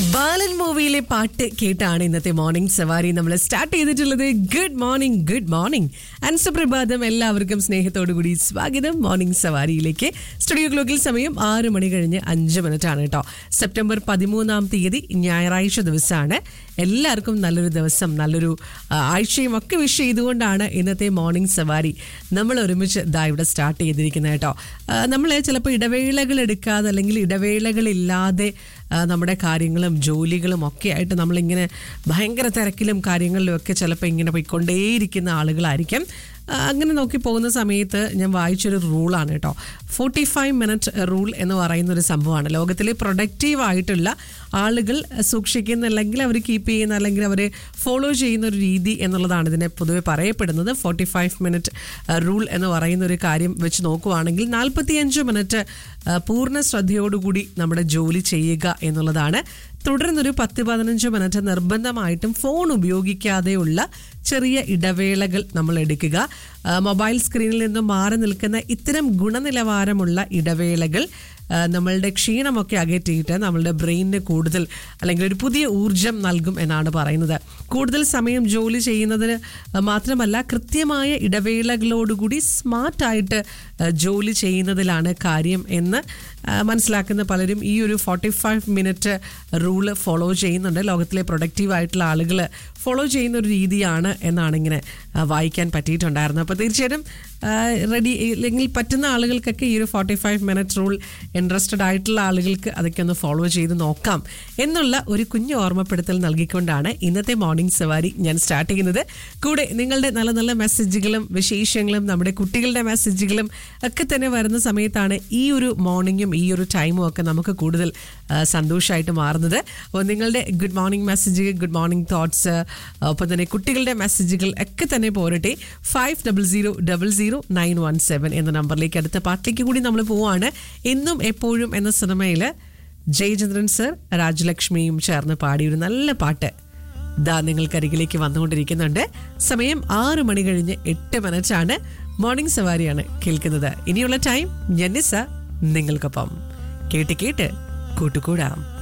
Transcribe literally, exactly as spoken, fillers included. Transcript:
ബാലൻ മൂവിയിലെ പാട്ട് കേട്ടാണ് ഇന്നത്തെ മോർണിംഗ് സവാരി നമ്മൾ സ്റ്റാർട്ട് ചെയ്തിട്ടുള്ളത്. Good morning good morning and സുപ്രഭാതം. എല്ലാവർക്കും സ്നേഹത്തോടു കൂടി സ്വാഗതം മോർണിംഗ് സവാരിയിലേക്ക്. സ്റ്റുഡിയോ ക്ലോക്കിൽ സമയം ആറ് മണി കഴിഞ്ഞ് അഞ്ച് മിനിറ്റ് ആണ് കേട്ടോ. സെപ്റ്റംബർ പതിമൂന്നാം തീയതി ഞായറാഴ്ച ദിവസമാണ്. എല്ലാവർക്കും നല്ലൊരു ദിവസം, നല്ലൊരു ആഴ്ചയും ഒക്കെ വിഷ് ചെയ്തുകൊണ്ടാണ് ഇന്നത്തെ മോർണിംഗ് സവാരി നമ്മൾ ഒരുമിച്ച് ഇതാ ഇവിടെ സ്റ്റാർട്ട് ചെയ്തിരിക്കുന്നത് കേട്ടോ. നമ്മൾ ചിലപ്പോൾ ഇടവേളകൾ എടുക്കാതെ അല്ലെങ്കിൽ ഇടവേളകളില്ലാതെ നമ്മുടെ കാര്യങ്ങളും ജോലികളും ഒക്കെ ആയിട്ട് നമ്മളിങ്ങനെ ഭയങ്കര തിരക്കിലും കാര്യങ്ങളിലും ഒക്കെ ചിലപ്പോൾ ഇങ്ങനെ പോയിക്കൊണ്ടേയിരിക്കുന്ന ആളുകളായിരിക്കും. അങ്ങനെ നോക്കി പോകുന്ന സമയത്ത് ഞാൻ വായിച്ചൊരു റൂളാണ് കേട്ടോ. ഫോർട്ടി ഫൈവ് മിനിറ്റ് റൂൾ എന്ന് പറയുന്നൊരു സംഭവമാണ്. ലോകത്തിലെ പ്രൊഡക്റ്റീവ് ആയിട്ടുള്ള ആളുകൾ സൂക്ഷിക്കുന്ന, അല്ലെങ്കിൽ അവർ കീപ്പ് ചെയ്യുന്ന, അല്ലെങ്കിൽ അവർ ഫോളോ ചെയ്യുന്ന ഒരു രീതി എന്നുള്ളതാണ് ഇതിനെ പൊതുവെ പറയപ്പെടുന്നത്. ഫോർട്ടി ഫൈവ് മിനിറ്റ് റൂൾ എന്ന് പറയുന്ന ഒരു കാര്യം വെച്ച് നോക്കുവാണെങ്കിൽ നാൽപ്പത്തിയഞ്ച് മിനിറ്റ് പൂർണ്ണ ശ്രദ്ധയോടുകൂടി നമ്മുടെ ജോലി ചെയ്യുക എന്നുള്ളതാണ്. തുടർന്നൊരു പത്ത് പതിനഞ്ച് മിനിറ്റ് നിർബന്ധമായിട്ടും ഫോൺ ഉപയോഗിക്കാതെയുള്ള ചെറിയ ഇടവേളകൾ നമ്മൾ എടുക്കുക. മൊബൈൽ സ്ക്രീനിൽ നിന്നും മാറി നിൽക്കുന്ന ഇത്തരം ഗുണനിലവാരമുള്ള ഇടവേളകൾ നമ്മളുടെ ക്ഷീണമൊക്കെ അകറ്റിയിട്ട് നമ്മളുടെ ബ്രെയിനിന് കൂടുതൽ അല്ലെങ്കിൽ ഒരു പുതിയ ഊർജം നൽകും എന്നാണ് പറയുന്നത്. കൂടുതൽ സമയം ജോലി ചെയ്യുന്നതിന് മാത്രമല്ല, കൃത്യമായ ഇടവേളകളോടുകൂടി സ്മാർട്ടായിട്ട് ജോലി ചെയ്യുന്നതിലാണ് കാര്യം എന്ന് മനസ്സിലാക്കുന്ന പലരും ഈ ഒരു forty five minute rule follow ചെയ്യുന്നുണ്ട്. ലോകത്തിലെ പ്രൊഡക്റ്റീവ് ആയിട്ടുള്ള ആളുകൾ ഫോളോ ചെയ്യുന്ന ഒരു രീതിയാണ് എന്നാണ് ഇങ്ങനെ വായിക്കാൻ പറ്റിയിട്ടുണ്ടായിരുന്നത്. അപ്പോൾ തീർച്ചയായിട്ടും റെഡി അല്ലെങ്കിൽ പറ്റുന്ന ആളുകൾക്കൊക്കെ ഈ ഒരു forty five minute rule interested ആയിട്ടുള്ള ആളുകൾക്ക് അതൊക്കെ ഒന്ന് ഫോളോ ചെയ്ത് നോക്കാം എന്നുള്ള ഒരു കുഞ്ഞു ഓർമ്മപ്പെടുത്തൽ നൽകിക്കൊണ്ടാണ് ഇന്നത്തെ മോർണിംഗ് സവാരി ഞാൻ സ്റ്റാർട്ട് ചെയ്യുന്നത്. കൂടെ നിങ്ങളുടെ നല്ല നല്ല മെസ്സേജുകളും വിശേഷങ്ങളും നമ്മുടെ കുട്ടികളുടെ മെസ്സേജുകളും ഒക്കെ തന്നെ വരുന്ന സമയത്താണ് ഈ ഒരു മോർണിംഗും ഈ ഒരു ടൈമും ഒക്കെ നമുക്ക് കൂടുതൽ സന്തോഷമായിട്ട് മാറുന്നത്. അപ്പോൾ നിങ്ങളുടെ good morning message, good morning thoughts, ഒപ്പം തന്നെ കുട്ടികളുടെ മെസ്സേജുകൾ ഒക്കെ തന്നെ പോരട്ടെ. Five double zero double zero nine one seven എന്ന നമ്പറിലേക്ക്. അടുത്ത പാട്ടിലേക്ക് കൂടി നമ്മൾ പോവാണ്. എന്നും എപ്പോഴും എന്ന സിനിമയിൽ ജയചന്ദ്രൻ സർ രാജലക്ഷ്മിയും ചേർന്ന് പാടിയൊരു നല്ല പാട്ട് ദാ നിങ്ങൾക്കരികിലേക്ക് വന്നുകൊണ്ടിരിക്കുന്നുണ്ട്. സമയം ആറ് മണി കഴിഞ്ഞ് എട്ട് മിനിറ്റ് ആണ്. മോർണിംഗ് സവാരിയാണ് കേൾക്കുന്നത്. ഇനിയുള്ള ടൈം ജന്നിസ നിങ്ങൾക്കൊപ്പം കേട്ട് കേട്ട് കൂട്ടുകൂടാം.